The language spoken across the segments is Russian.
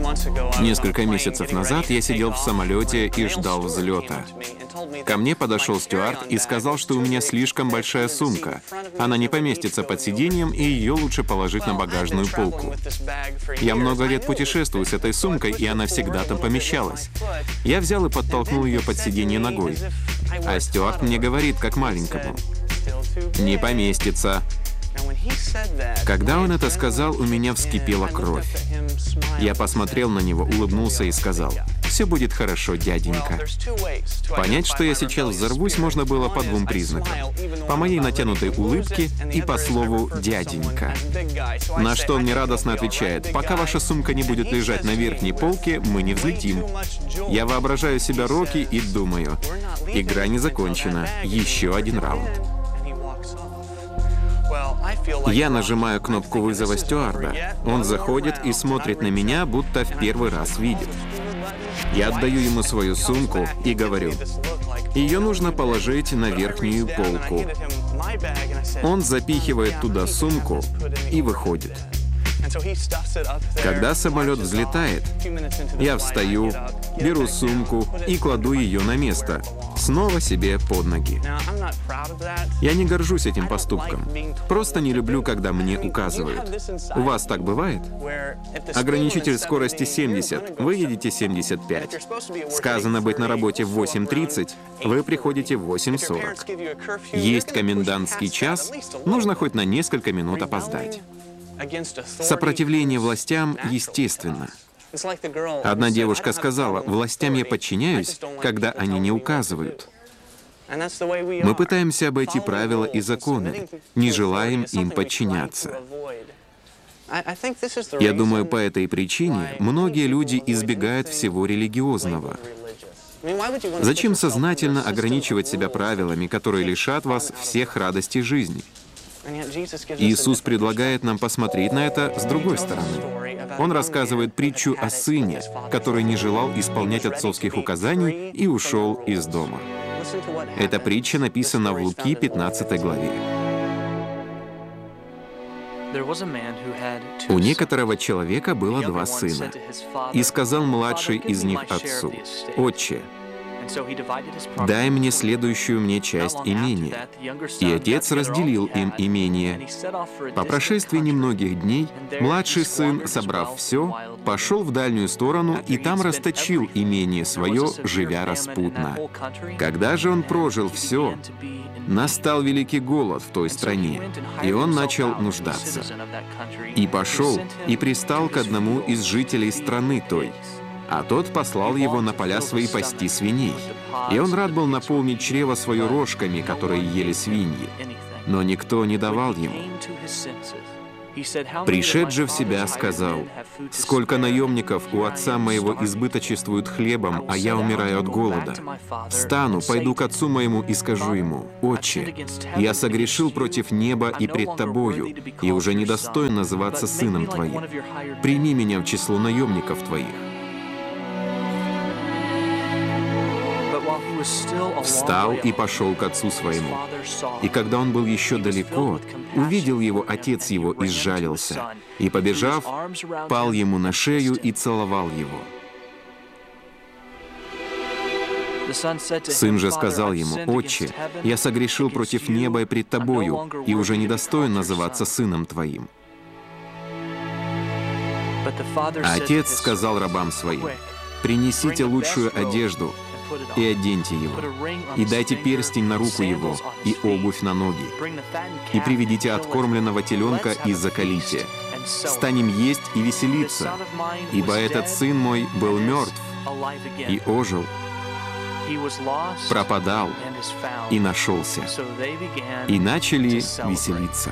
Несколько месяцев назад я сидел в самолете и ждал взлета. Ко мне подошел стюард и сказал, что у меня слишком большая сумка. Она не поместится под сиденьем, и ее лучше положить на багажную полку. Я много лет путешествую с этой сумкой, и она всегда там помещалась. Я взял и подтолкнул ее под сиденье ногой. А стюард мне говорит, как маленькому: «Не поместится». Когда он это сказал, у меня вскипела кровь. Я посмотрел на него, улыбнулся и сказал: «Все будет хорошо, дяденька». Понять, что я сейчас взорвусь, можно было по двум признакам: по моей натянутой улыбке и по слову «дяденька». На что он мне радостно отвечает: «Пока ваша сумка не будет лежать на верхней полке, мы не взлетим». Я воображаю себя Рокки и думаю: игра не закончена, еще один раунд. Я нажимаю кнопку вызова стюарда. Он заходит и смотрит на меня, будто в первый раз видит. Я отдаю ему свою сумку и говорю: «Ее нужно положить на верхнюю полку». Он запихивает туда сумку и выходит. Когда самолет взлетает, я встаю, беру сумку и кладу ее на место, снова себе под ноги. Я не горжусь этим поступком. Просто не люблю, когда мне указывают. У вас так бывает? Ограничитель скорости 70, вы едете 75. Сказано быть на работе в 8:30, вы приходите в 8:40. Есть комендантский час, нужно хоть на несколько минут опоздать. Сопротивление властям естественно. Одна девушка сказала: «Властям я подчиняюсь, когда они не указывают». Мы пытаемся обойти правила и законы, не желаем им подчиняться. Я думаю, по этой причине многие люди избегают всего религиозного. Зачем сознательно ограничивать себя правилами, которые лишат вас всех радостей жизни? Иисус предлагает нам посмотреть на это с другой стороны. Он рассказывает притчу о сыне, который не желал исполнять отцовских указаний и ушел из дома. Эта притча написана в Луки 15 главе. У некоторого человека было два сына, и сказал младший из них отцу: «Отче, дай мне следующую мне часть имения». И отец разделил им имение. По прошествии немногих дней младший сын, собрав все, пошел в дальнюю сторону и там расточил имение свое, живя распутно. Когда же он прожил все, настал великий голод в той стране, и он начал нуждаться. И пошел и пристал к одному из жителей страны той. А тот послал его на поля свои пасти свиней. И он рад был наполнить чрево свое рожками, которые ели свиньи. Но никто не давал ему. Пришед же в себя, сказал: «Сколько наемников у отца моего избыточествуют хлебом, а я умираю от голода. Встану, пойду к отцу моему и скажу ему: Отче, я согрешил против неба и пред тобою, и уже недостоин называться сыном твоим. Прими меня в число наемников твоих». Встал и пошел к отцу своему. И когда он был еще далеко, увидел его отец его и сжалился, и, побежав, пал ему на шею и целовал его. Сын же сказал ему: «Отче, я согрешил против неба и пред тобою, и уже недостоин называться сыном твоим». А отец сказал рабам своим: «Принесите лучшую одежду и оденьте его, и дайте перстень на руку его, и обувь на ноги, и приведите откормленного теленка и заколите. Станем есть и веселиться, ибо этот сын мой был мертв и ожил, пропадал и нашелся». И начали веселиться.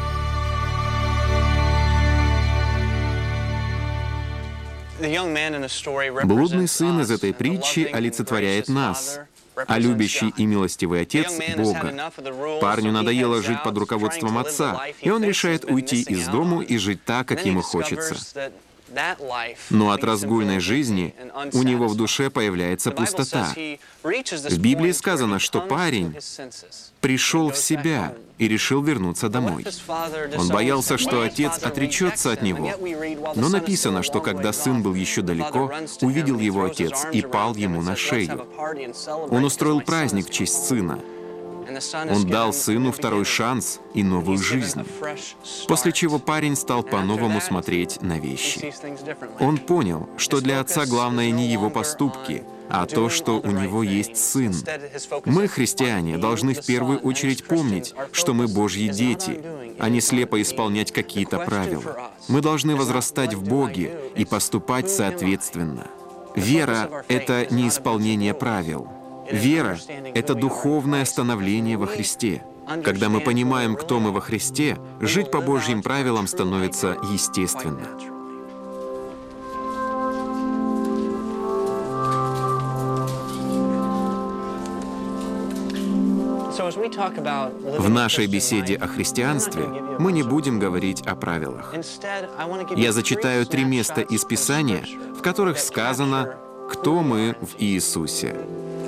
Блудный сын из этой притчи олицетворяет нас, а любящий и милостивый отец — Бога. Парню надоело жить под руководством отца, и он решает уйти из дому и жить так, как ему хочется. Но от разгульной жизни у него в душе появляется пустота. В Библии сказано, что парень пришел в себя и решил вернуться домой. Он боялся, что отец отречется от него. Но написано, что когда сын был еще далеко, увидел его отец и пал ему на шею. Он устроил праздник в честь сына. Он дал сыну второй шанс и новую жизнь, после чего парень стал по-новому смотреть на вещи. Он понял, что для отца главное не его поступки, а то, что у него есть сын. Мы, христиане, должны в первую очередь помнить, что мы Божьи дети, а не слепо исполнять какие-то правила. Мы должны возрастать в Боге и поступать соответственно. Вера — это не исполнение правил. Вера — это духовное становление во Христе. Когда мы понимаем, кто мы во Христе, жить по Божьим правилам становится естественно. В нашей беседе о христианстве мы не будем говорить о правилах. Я зачитаю 3 места из Писания, в которых сказано, кто мы в Иисусе.